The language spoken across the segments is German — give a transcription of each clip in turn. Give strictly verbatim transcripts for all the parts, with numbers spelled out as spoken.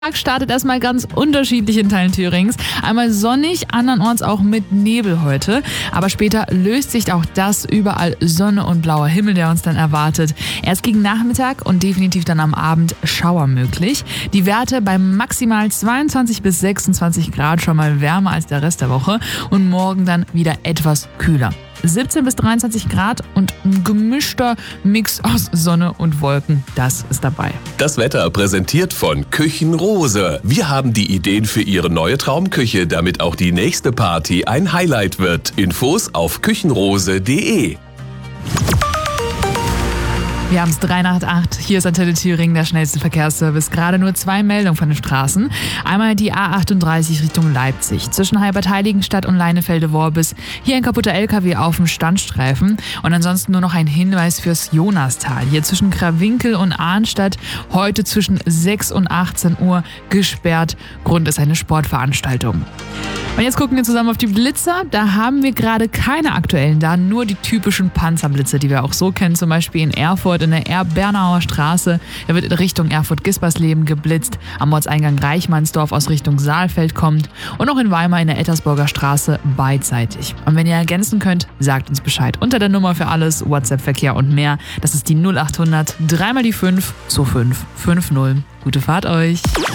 Tag startet erstmal ganz unterschiedlich in Teilen Thürings. Einmal sonnig, andernorts auch mit Nebel heute. Aber später löst sich auch das, überall Sonne und blauer Himmel, der uns dann erwartet. Erst gegen Nachmittag und definitiv dann am Abend Schauer möglich. Die Werte bei maximal zweiundzwanzig bis sechsundzwanzig Grad, schon mal wärmer als der Rest der Woche. Und morgen dann wieder etwas kühler. siebzehn bis dreiundzwanzig Grad und ein gemischter Mix aus Sonne und Wolken, das ist dabei. Das Wetter präsentiert von Küchenrose. Wir haben die Ideen für Ihre neue Traumküche, damit auch die nächste Party ein Highlight wird. Infos auf küchenrose punkt de. Wir haben es drei nach acht. Hier ist Antenne Thüringen, der schnellste Verkehrsservice. Gerade nur zwei Meldungen von den Straßen. Einmal die A achtunddreißig Richtung Leipzig. Zwischen Halbertheiligenstadt und Leinefelde-Worbis. Hier ein kaputter L K W auf dem Standstreifen. Und ansonsten nur noch ein Hinweis fürs Jonastal. Hier zwischen Krawinkel und Arnstadt. Heute zwischen sechs und achtzehn Uhr gesperrt. Grund ist eine Sportveranstaltung. Und jetzt gucken wir zusammen auf die Blitzer. Da haben wir gerade keine aktuellen da, nur die typischen Panzerblitze, die wir auch so kennen. Zum Beispiel in Erfurt in der Er-Bernauer Straße. Da wird in Richtung Erfurt-Gispersleben geblitzt. Am Ortseingang Reichmannsdorf aus Richtung Saalfeld kommt. Und auch in Weimar in der Ettersburger Straße beidseitig. Und wenn ihr ergänzen könnt, sagt uns Bescheid. Unter der Nummer für alles, WhatsApp-Verkehr und mehr. Das ist die null achthundert, dreimal die fünf, zwei fünf fünf null. Gute Fahrt euch!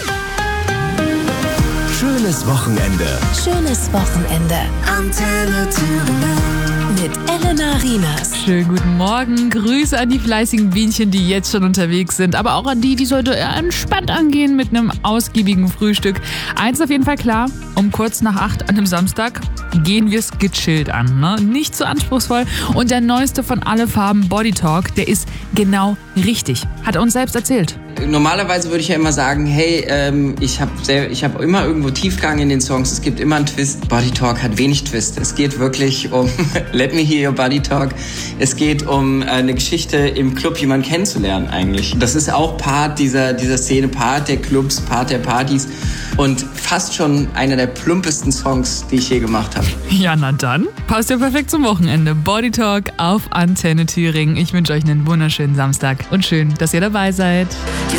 Schönes Wochenende. Schönes Wochenende. Antenne Thüringen. Mit Elena Rienas. Schönen guten Morgen. Grüße an die fleißigen Bienchen, die jetzt schon unterwegs sind. Aber auch an die, die es heute entspannt angehen mit einem ausgiebigen Frühstück. Eins auf jeden Fall klar, um kurz nach acht an einem Samstag gehen wir es gechillt an. Ne? Nicht zu anspruchsvoll. Und der neueste von alle Farben, Body Talk, der ist genau richtig. Hat er uns selbst erzählt. Normalerweise würde ich ja immer sagen, hey, ähm, ich habe ich hab immer irgendwo Tiefgang in den Songs, es gibt immer einen Twist. Body Talk hat wenig Twist. Es geht wirklich um Let me hear your Body Talk. Es geht um äh, eine Geschichte im Club, jemanden kennenzulernen eigentlich. Das ist auch Part dieser, dieser Szene, Part der Clubs, Part der Partys und fast schon einer der plumpesten Songs, die ich je gemacht habe. Ja, na dann. Passt ja perfekt zum Wochenende. Body Talk auf Antenne Thüringen. Ich wünsche euch einen wunderschönen Samstag und schön, dass ihr dabei seid.